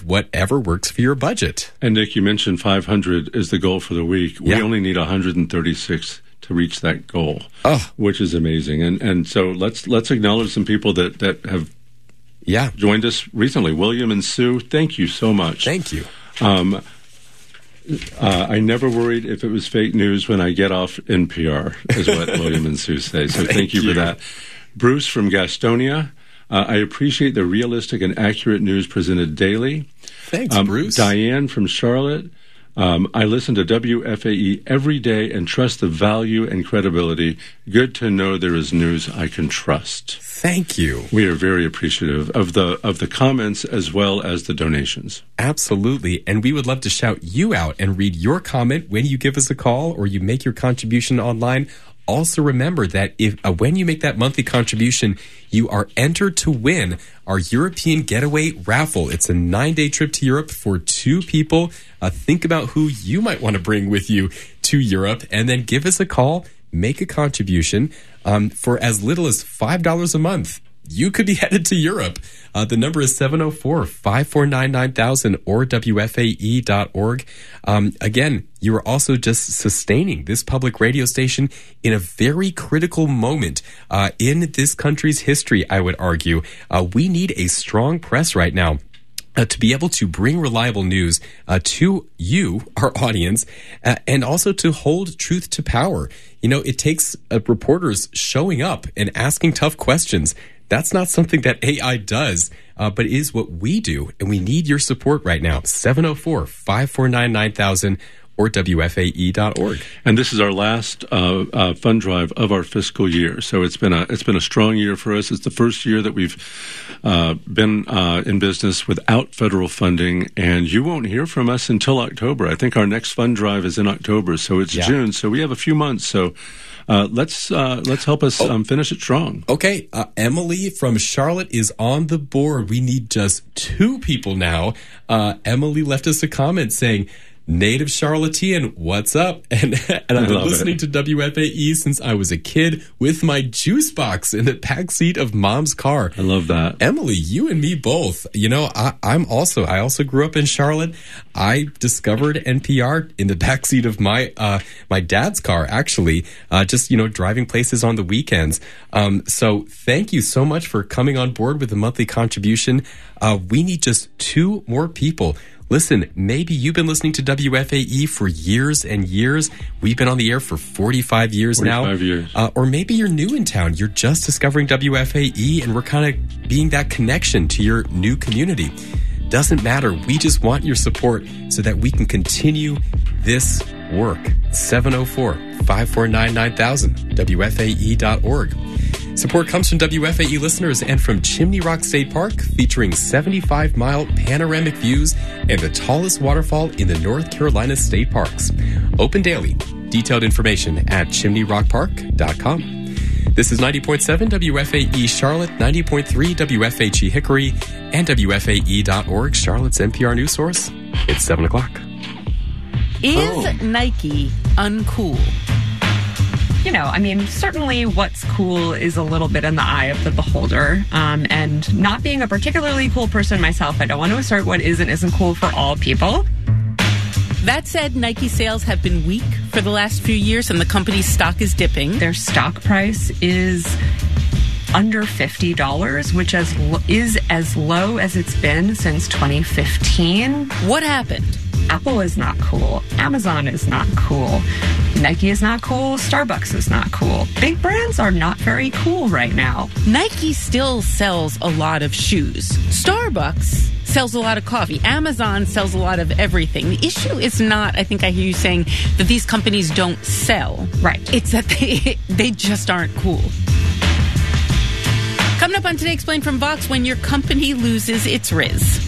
whatever works for your budget. And Nick, you mentioned 500 is the goal for the week. We only need 136 to reach that goal, which is amazing. And so let's acknowledge some people that have joined us recently. William and Sue, thank you so much. Thank you. I never worried if it was fake news when I get off NPR, is what William and Sue say. So thank you for that. Bruce from Gastonia, I appreciate the realistic and accurate news presented daily. Thanks, Bruce. Diane from Charlotte, I listen to WFAE every day and trust the value and credibility. Good to know there is news I can trust. Thank you. We are very appreciative of the comments as well as the donations. Absolutely. And we would love to shout you out and read your comment when you give us a call or you make your contribution online. Also remember that when you make that monthly contribution, you are entered to win our European Getaway Raffle. It's a 9-day trip to Europe for 2 people. Think about who you might want to bring with you to Europe and then give us a call, make a contribution for as little as $5 a month. You could be headed to Europe. The number is 704-549-9000 or WFAE.org. Again, you are also just sustaining this public radio station in a very critical moment in this country's history, I would argue. We need a strong press right now to be able to bring reliable news to you, our audience, and also to hold truth to power. You know, it takes reporters showing up and asking tough questions. That's not something that AI does, but it is what we do, and we need your support right now. 704-549-9000 or WFAE.org. And this is our last fund drive of our fiscal year. So it's been a strong year for us. It's the first year that we've been in business without federal funding, and you won't hear from us until October. I think our next fund drive is in October, so it's June. So we have a few months. So let's help us finish it strong. Okay, Emily from Charlotte is on the board. We need just 2 people now. Emily left us a comment saying, "Native Charlottean, what's up?" And I've been listening to WFAE since I was a kid with my juice box in the backseat of Mom's car. I love that. Emily, you and me both. You know, I also grew up in Charlotte. I discovered NPR in the backseat of my dad's car, actually, just, driving places on the weekends. So thank you so much for coming on board with the monthly contribution. We need just 2 more people. Listen, maybe you've been listening to WFAE for years and years. We've been on the air for 45 years now. 45 years. Or maybe you're new in town. You're just discovering WFAE, and we're kind of being that connection to your new community. Doesn't matter. We just want your support so that we can continue this work. 704-549-9000, WFAE.org. Support comes from WFAE listeners and from Chimney Rock State Park, featuring 75-mile panoramic views and the tallest waterfall in the North Carolina state parks. Open daily. Detailed information at chimneyrockpark.com. This is 90.7 WFAE Charlotte, 90.3 WFHE Hickory, and WFAE.org, Charlotte's NPR news source. It's 7 o'clock. Is Nike uncool? Certainly what's cool is a little bit in the eye of the beholder. And not being a particularly cool person myself, I don't want to assert what is and isn't cool for all people. That said, Nike sales have been weak for the last few years, and the company's stock is dipping. Their stock price is under $50, which is as low as it's been since 2015. What happened? Apple is not cool. Amazon is not cool. Nike is not cool. Starbucks is not cool. Big brands are not very cool right now. Nike still sells a lot of shoes. Starbucks sells a lot of coffee. Amazon sells a lot of everything. The issue is not, I think I hear you saying, that these companies don't sell. Right. It's that they just aren't cool. Coming up on Today Explained from Vox, when your company loses its Riz.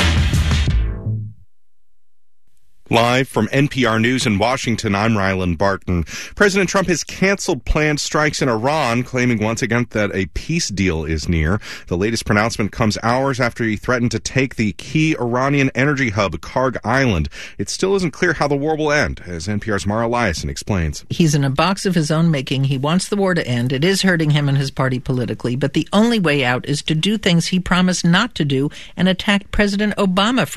Live from NPR News in Washington, I'm Rylan Barton. President Trump has canceled planned strikes in Iran, claiming once again that a peace deal is near. The latest pronouncement comes hours after he threatened to take the key Iranian energy hub, Karg Island. It still isn't clear how the war will end, as NPR's Mara Eliason explains. He's in a box of his own making. He wants the war to end. It is hurting him and his party politically, but the only way out is to do things he promised not to do and attack President Obama